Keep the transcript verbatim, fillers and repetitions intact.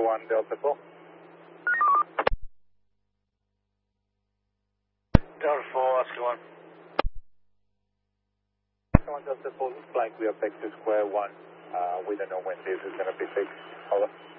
one, Delta four. Delta four, Oscar one. Oscar one, Delta four, looks like we are back to square one. Uh, we don't know when this is going to be fixed. Over.